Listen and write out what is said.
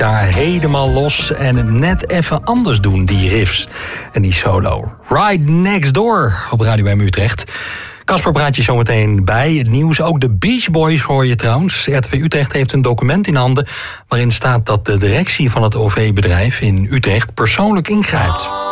gitaar helemaal los en het net even anders doen, die riffs en die solo. Right Next Door op Radio M Utrecht. Casper praat je zometeen bij het nieuws. Ook de Beach Boys hoor je trouwens. RTV Utrecht heeft een document in handen waarin staat dat de directie van het OV-bedrijf in Utrecht persoonlijk ingrijpt.